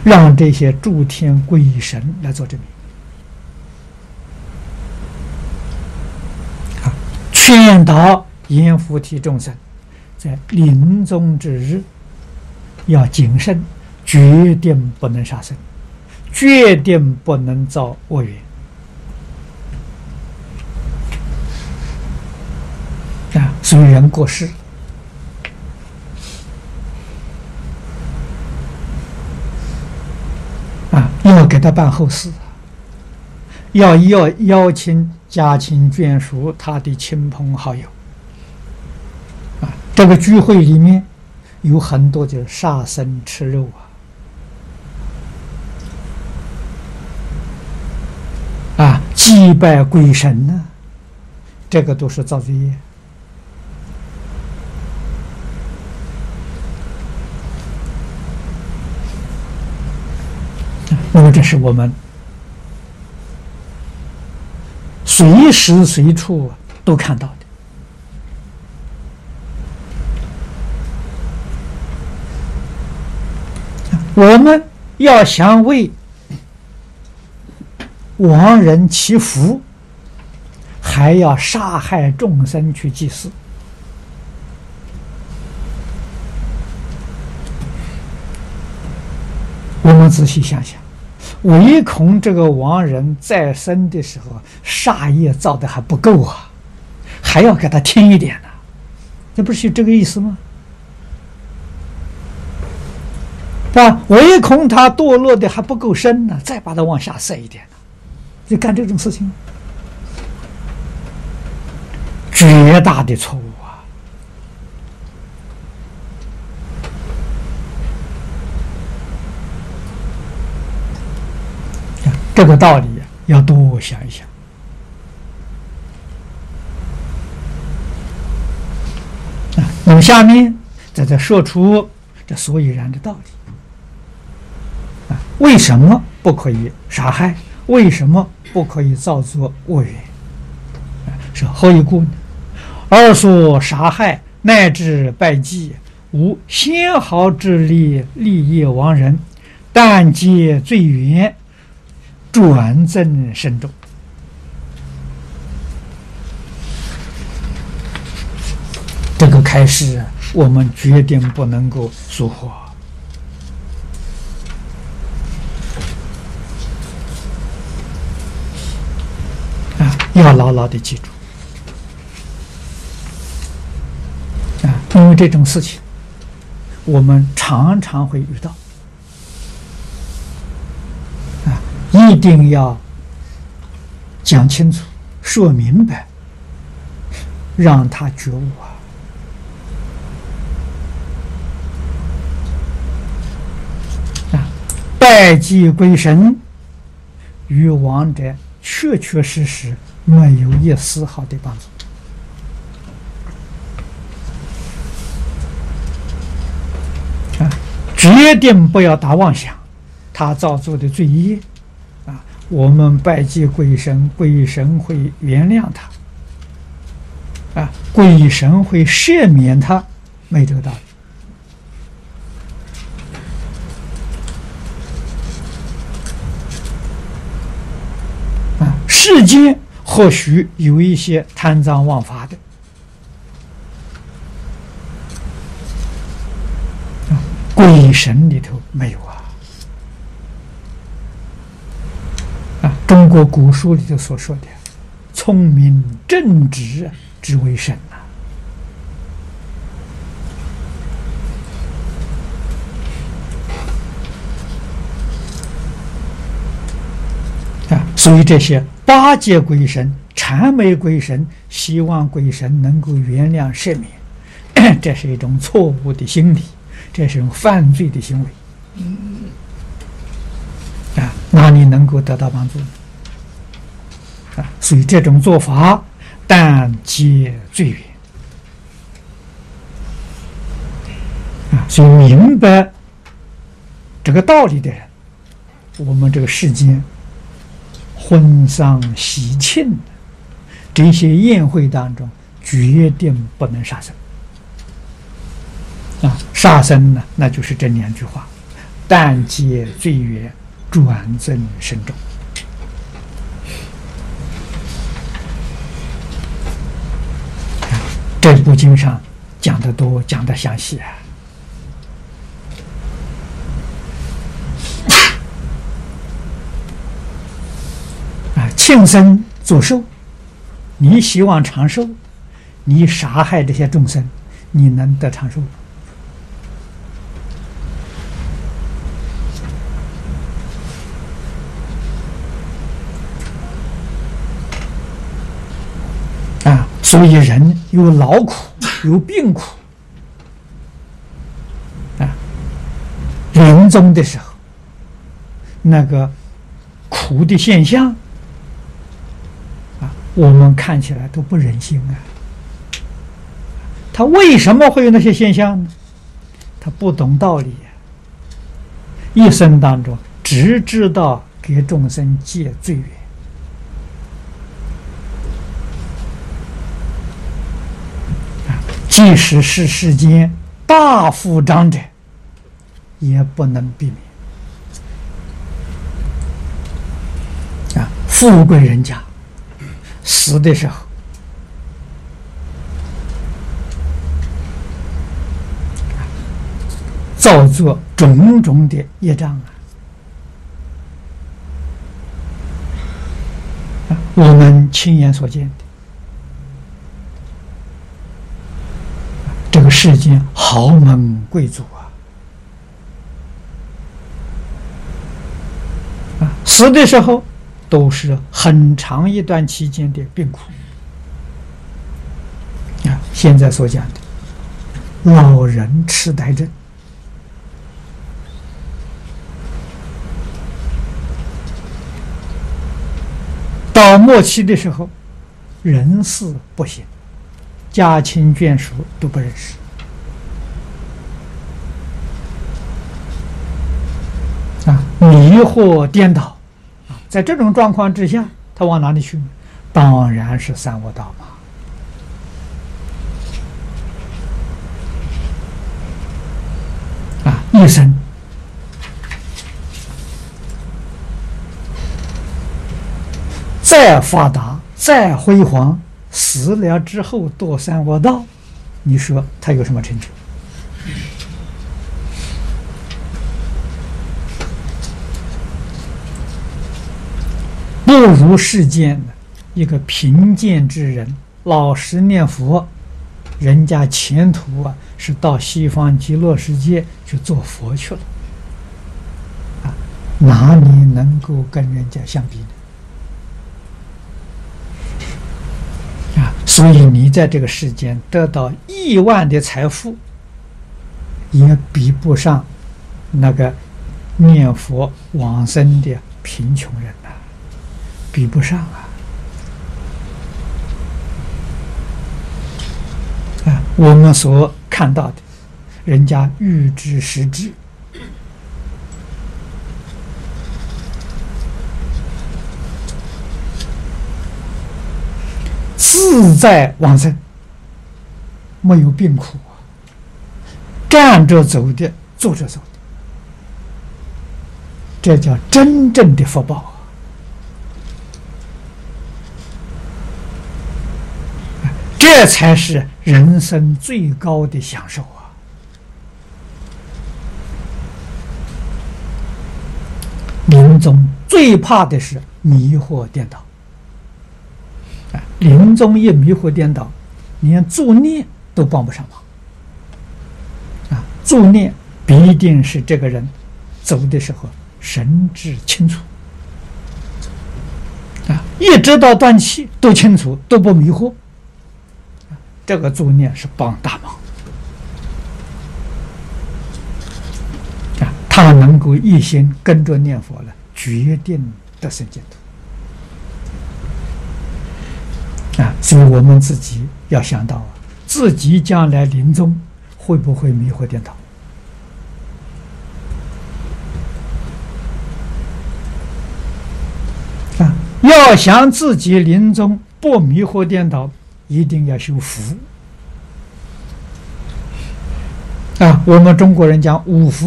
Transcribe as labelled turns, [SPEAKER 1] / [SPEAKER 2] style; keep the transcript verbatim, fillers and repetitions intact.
[SPEAKER 1] 让这些诸天鬼神来做证明。啊，劝导阎浮提众生在临终之日要谨慎，决定不能杀生，决定不能造恶缘。啊，所以人过世，啊，要给他办后事，要要邀请家亲眷属、他的亲朋好友。啊，这个聚会里面有很多就是杀生吃肉啊，啊，祭拜鬼神呢、啊，这个都是造罪业。那么，这是我们随时随处都看到的。我们要想为亡人祈福，还要杀害众生去祭祀。我们仔细想想，唯恐这个亡人在生的时候杀业造的还不够啊，还要给他添一点呢、啊，这不是这个意思吗？啊，唯恐他堕落的还不够深呢，再把他往下塞一点呢，就干这种事情，绝大的错误啊！这个道理要多想一想。啊，那么下面再再说出这所以然的道理。啊，为什么不可以杀害？为什么不可以造作恶缘？啊，是何以故呢？二说杀害乃至拜祭，无纤毫之力利益亡人，但皆罪缘，转增深重。这个开示我们决定不能够疏忽啊，要牢牢的记住啊，因为这种事情我们常常会遇到啊，一定要讲清楚、说明白，让他觉悟啊。拜祭鬼神与亡者确确实实没有一丝毫的帮助啊！决定不要打妄想，他造作的罪业啊，我们拜祭鬼神，鬼神会原谅他啊，鬼神会赦免他，没这个道理。世间或许有一些贪赃枉法的，啊，鬼神里头没有啊！啊，中国古书里头所说的“聪明正直之为神”啊，啊，所以这些八戒鬼神、谄媚鬼神，希望鬼神能够原谅赦免，这是一种错误的心理，这是一种犯罪的行为啊！哪里能够得到帮助呢？啊，所以这种做法，但皆罪缘啊！所以明白这个道理的人，我们这个世间婚丧喜庆这些宴会当中，决定不能杀生啊！杀生呢，那就是这两句话： 但皆罪缘转增深重。这部经上讲得多，讲得详细啊。啊，庆生作寿，你希望长寿，你杀害这些众生，你能得长寿吗？啊，所以人有劳苦，有病苦。啊，临终的时候，那个苦的现象，啊，我们看起来都不忍心啊。他为什么会有那些现象呢？他不懂道理呀，一生当中只知道给众生戒罪缘。即使是世间大富长者，也不能避免。啊，富贵人家死的时候，造作种种的业障啊，我们亲眼所见的。这个世间豪门贵族啊，啊，死的时候都是很长一段期间的病苦啊。现在所讲的老人痴呆症，到末期的时候，人事不行，家亲眷属都不认识啊，迷惑颠倒啊。在这种状况之下，他往哪里去呢？当然是三恶道嘛。啊，一生再发达、再辉煌，死了之后堕三恶道，你说他有什么成就？不如世间一个贫贱之人，老实念佛，人家前途啊是到西方极乐世界去做佛去了啊，哪里能够跟人家相比呢？所以你在这个世间得到亿万的财富，也比不上那个念佛往生的贫穷人呐、啊，比不上啊！啊，我们所看到的，人家预知时至，自在往生，没有病苦啊，站着走的，坐着走的，这叫真正的福报啊！这才是人生最高的享受啊！临终最怕的是迷惑颠倒。临终一迷惑颠倒，连助念都帮不上忙啊！助念必定是这个人走的时候神志清楚啊，一直到断气都清楚，都不迷惑，这个助念是帮大忙啊！他能够一心跟着念佛了，决定得生净土。啊，所以我们自己要想到啊，自己将来临终会不会迷惑颠倒？啊，要想自己临终不迷惑颠倒，一定要修福。啊，我们中国人讲五福。